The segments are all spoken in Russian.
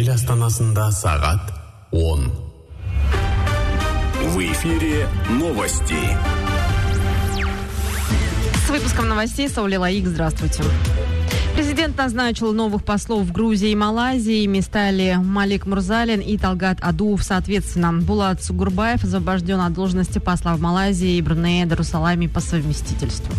ел астанасында сағат 10. В эфире новости. С выпуском новостей Саули Лаик. Здравствуйте. Президент назначил новых послов в Грузии и Малайзии. Ими стали Малик Мурзалин и Талгат Адуов, соответственно. Булат Сугурбаев освобожден от должности посла в Малайзии и Брунее Дарусаламе по совместительству.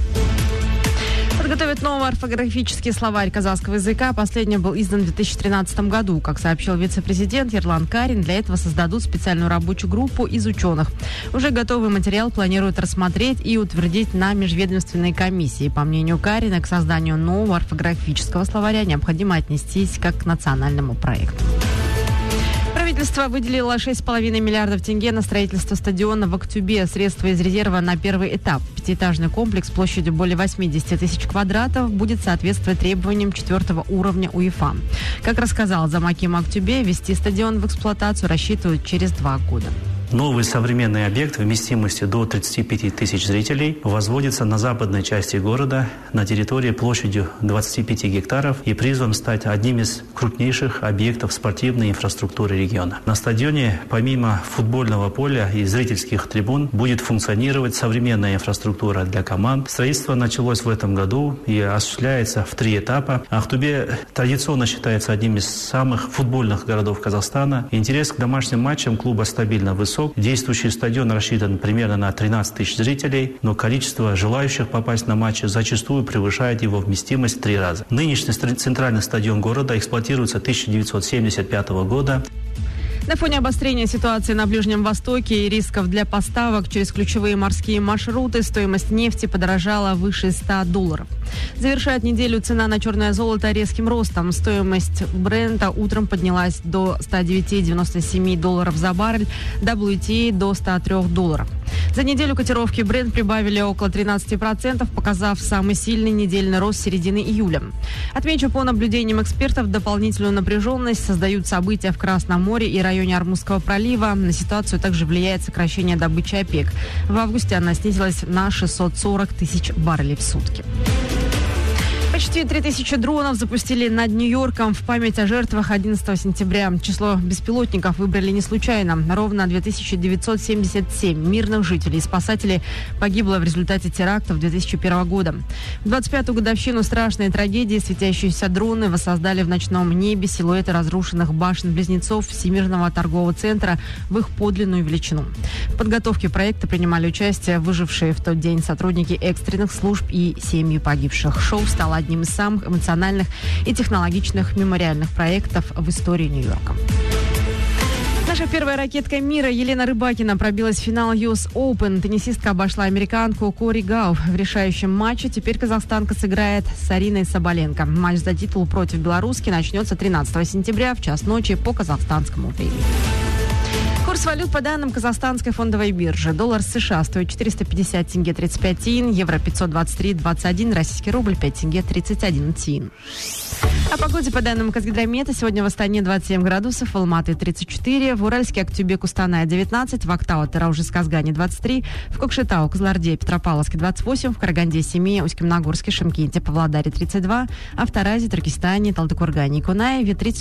Подготовят новый орфографический словарь казахского языка. Последний был издан в 2013 году. Как сообщил вице-президент Ерлан Карин, для этого создадут специальную рабочую группу из ученых. Уже готовый материал планируют рассмотреть и утвердить на межведомственной комиссии. По мнению Карина, к созданию нового орфографического словаря необходимо отнестись как к национальному проекту. Правительство выделило 6,5 миллиардов тенге на строительство стадиона в Актюбе. Средства из резерва на первый этап. Пятиэтажный комплекс площадью более 80 тысяч квадратов будет соответствовать требованиям 4-го уровня УЕФА. Как рассказал замаким Актюбе, ввести стадион в эксплуатацию рассчитывают через 2 года. Новый современный объект вместимостью до 35 тысяч зрителей возводится на западной части города на территории площадью 25 гектаров и призван стать одним из крупнейших объектов спортивной инфраструктуры региона. На стадионе помимо футбольного поля и зрительских трибун будет функционировать современная инфраструктура для команд. Строительство началось в этом году и осуществляется в 3 этапа. Актюбе традиционно считается одним из самых футбольных городов Казахстана. Интерес к домашним матчам клуба стабильно высок. Действующий стадион рассчитан примерно на 13 тысяч зрителей, но количество желающих попасть на матчи зачастую превышает его вместимость в 3 раза. Нынешний центральный стадион города эксплуатируется с 1975 года. На фоне обострения ситуации на Ближнем Востоке и рисков для поставок через ключевые морские маршруты стоимость нефти подорожала выше $100. Завершает неделю цена на черное золото резким ростом. Стоимость Брента утром поднялась до $109,97 за баррель, WTI до $103. За неделю котировки Брент прибавили около 13%, показав самый сильный недельный рост с середины июля. Отмечу, по наблюдениям экспертов, дополнительную напряженность создают события в Красном море и районе Ормузского пролива. На ситуацию также влияет сокращение добычи ОПЕК. В августе она снизилась на 640 тысяч баррелей в сутки. Почти 3000 дронов запустили над Нью-Йорком в память о жертвах 11 сентября. Число беспилотников выбрали не случайно. Ровно 2977 мирных жителей и спасателей погибло в результате терактов 2001 года. В 25-ю годовщину страшной трагедии светящиеся дроны воссоздали в ночном небе силуэты разрушенных башен-близнецов Всемирного торгового центра в их подлинную величину. В подготовке проекта принимали участие выжившие в тот день сотрудники экстренных служб и семьи погибших. Шоу стало одним из самых эмоциональных и технологичных мемориальных проектов в истории Нью-Йорка. Наша первая ракетка мира Елена Рыбакина пробилась в финал US Open. Теннисистка обошла американку Кори Гауф в решающем матче. Теперь казахстанка сыграет с Ариной Соболенко. Матч за титул против белоруски начнется 13 сентября в час ночи по казахстанскому времени. Курс валют по данным казахстанской фондовой биржи. Доллар США стоит 450 тенге 35 тиын, евро 523,21, российский рубль 5 тенге 31 тиын. О погоде по данным Казгидромета. Сегодня в Астане 27 градусов, в Алматы 34, в Уральске, Актюбе, Кустанае 19, в Актау, Тараужи, Казгане 23, в Кокшетау, Кызылорде, Петропавловске 28, в Караганде, Семее, Усть-Каменогорске, Шымкенте, Павлодаре 32, а в Таразе, Туркестане, Талдыкургане и Кунаеве 30.